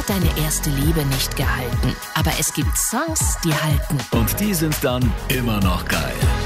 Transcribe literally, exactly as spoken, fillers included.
hat deine erste Liebe nicht gehalten. Aber es gibt Songs, die halten. Und die sind dann immer noch geil.